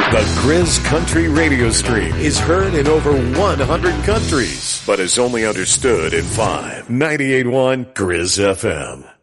The Grizz Country radio stream is heard in over 100 countries, but is only understood in 5. 98.1 Grizz FM.